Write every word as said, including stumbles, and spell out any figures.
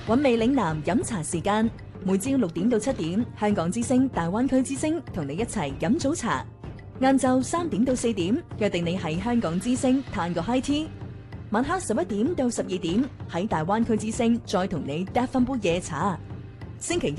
韻味嶺南飲茶時間，每朝六點到七點，香港之聲、大灣區之聲同你一齊飲早茶。晏晝三點到四點，約定你喺香港之聲嘆個 high tea。晚黑十一點到十二點，喺大灣區之聲再同你嗒翻杯夜茶。星期